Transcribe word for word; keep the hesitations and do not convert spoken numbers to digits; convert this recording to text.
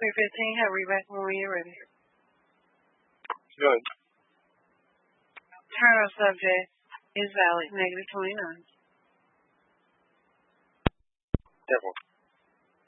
three fifteen, have read back when you're ready. Good. Turn of subject is valid, negative twenty-nine. Devil.